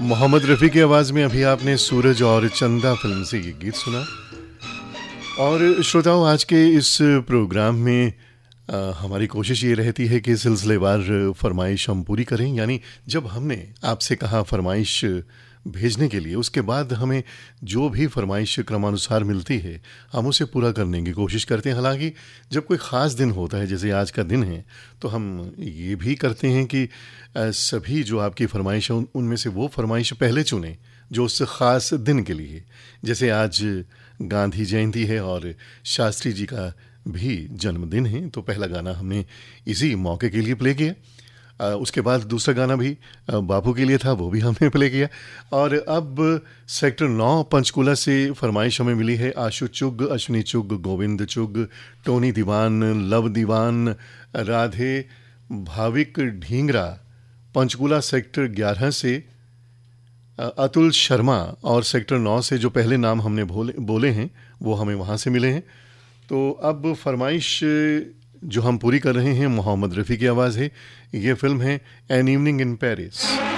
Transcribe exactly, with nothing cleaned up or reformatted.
मोहम्मद रफ़ी की आवाज़ में अभी आपने सूरज और चंदा फिल्म से ये गीत सुना। और श्रोताओं, आज के इस प्रोग्राम में आ, हमारी कोशिश ये रहती है कि सिलसिलेवार फरमाइश हम पूरी करें। यानी जब हमने आपसे कहा फरमाइश भेजने के लिए, उसके बाद हमें जो भी फरमाइश क्रमानुसार मिलती है हम उसे पूरा करने की कोशिश करते हैं। हालांकि जब कोई ख़ास दिन होता है, जैसे आज का दिन है, तो हम ये भी करते हैं कि सभी जो आपकी फरमाइश है उन, उनमें से वो फरमाइश पहले चुनें जो उस ख़ास दिन के लिए। जैसे आज गांधी जयंती है और शास्त्री जी का भी जन्मदिन है, तो पहला गाना हमने इसी मौके के लिए प्ले किया। आ, उसके बाद दूसरा गाना भी आ, बापू के लिए था, वो भी हमने प्ले किया। और अब सेक्टर नौ पंचकूला से फरमाइश हमें मिली है। आशु चुग, अश्विनी चुग, गोविंद चुग, टोनी दीवान, लव दीवान, राधे, भाविक ढींगरा, पंचकूला सेक्टर ग्यारह से अतुल शर्मा, और सेक्टर नौ से जो पहले नाम हमने बोले बोले हैं वो हमें वहाँ से मिले हैं। तो अब फरमाइश जो हम पूरी कर रहे हैं मोहम्मद रफ़ी की आवाज़ है। ये फिल्म है एन इवनिंग इन पेरिस।